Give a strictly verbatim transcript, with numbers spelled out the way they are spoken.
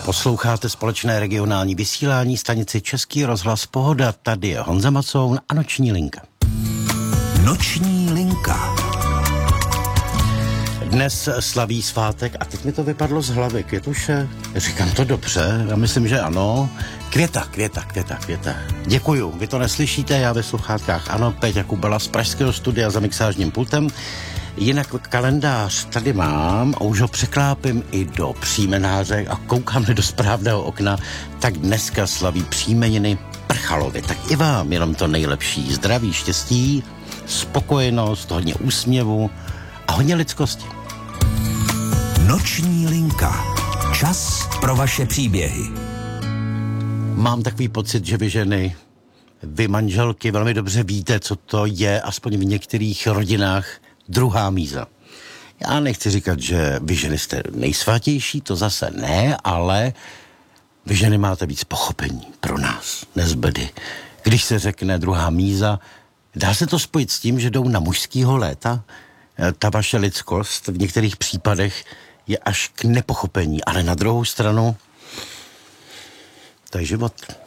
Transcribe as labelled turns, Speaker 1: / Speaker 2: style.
Speaker 1: Posloucháte společné regionální vysílání stanici Český rozhlas Pohoda. Tady je Honza Macoun a Noční linka.
Speaker 2: Noční linka.
Speaker 1: Dnes slaví svátek a teď mi to vypadlo z hlavy. Květuše, říkám to dobře, já myslím, že ano. Květa, květa, květa, květa. Děkuju, vy to neslyšíte, já ve sluchátkách ano, Péťa Kubala z pražského studia za mixážním pultem. Jinak kalendář tady mám a už ho překlápím i do příjmenáře a koukám do správného okna, tak dneska slaví příjmeniny Prchalovi. Tak i vám jenom to nejlepší. Zdraví, štěstí, spokojenost, hodně úsměvu a hodně lidskosti.
Speaker 2: Noční linka. Čas pro vaše příběhy.
Speaker 1: Mám takový pocit, že vy ženy, vy manželky velmi dobře víte, co to je, aspoň v některých rodinách, druhá míza. Já nechci říkat, že vy ženy jste nejsvatější, to zase ne, ale vy ženy máte víc pochopení pro nás, nezbedy. Když se řekne druhá míza, dá se to spojit s tím, že jdou na mužskýho léta? Ta vaše lidskost v některých případech je až k nepochopení, ale na druhou stranu to je život.